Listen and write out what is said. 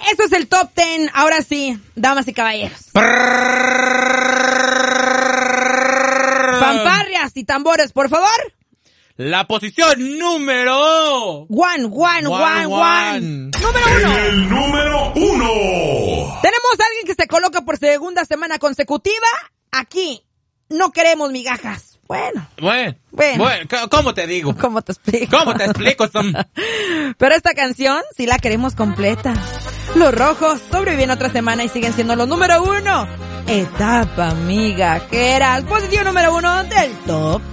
Esto es el Top 10. Ahora sí, damas y caballeros. Fanfarrias y tambores, por favor. La posición número... One. Número 1. El número 1. Tenemos a alguien que se coloca por segunda semana consecutiva. Aquí no queremos migajas. Bueno, ¿cómo te digo? ¿Cómo te explico? Sam? Pero esta canción sí la queremos completa. Los Rojos sobreviven otra semana y siguen siendo los número 1. Etapa migajeras, posición número 1 del Top